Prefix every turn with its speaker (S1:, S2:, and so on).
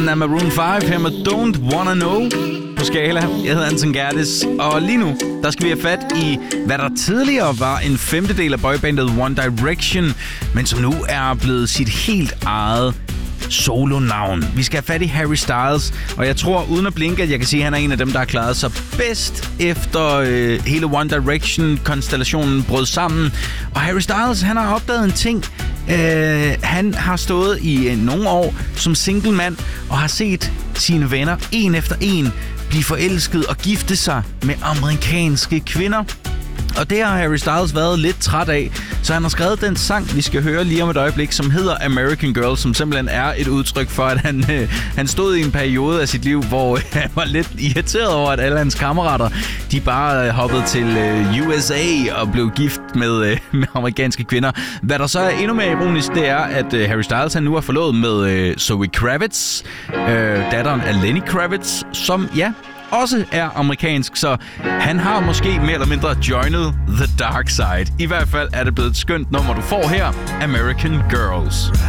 S1: Revolution af Maroon 5 her med Don't Wanna Know på Skala. Jeg hedder Anton Gerdes, og lige nu, der skal vi have fat i, hvad der tidligere var en femtedel af boybandet One Direction, men som nu er blevet sit helt eget solo-navn. Vi skal have fat i Harry Styles, og jeg tror, uden at blinke, at jeg kan sige, at han er en af dem, der har klaret sig bedst efter hele One Direction-konstellationen brød sammen. Og Harry Styles, han har opdaget en ting. Han har stået i nogle år som single mand og har set sine venner en efter en blive forelsket og gifte sig med amerikanske kvinder. Og det har Harry Styles været lidt træt af, så han har skrevet den sang, vi skal høre lige om et øjeblik, som hedder American Girl, som simpelthen er et udtryk for, at han stod i en periode af sit liv, hvor han var lidt irriteret over, at alle hans kammerater, de bare hoppede til USA og blev gift med amerikanske kvinder. Hvad der så er endnu mere ironisk, det er, at Harry Styles han nu er forlovet med Zoe Kravitz, datteren af Lenny Kravitz, som også er amerikansk, så han har måske mere eller mindre joined the dark side. I hvert fald er det blevet et skønt nummer, du får her, American Girls.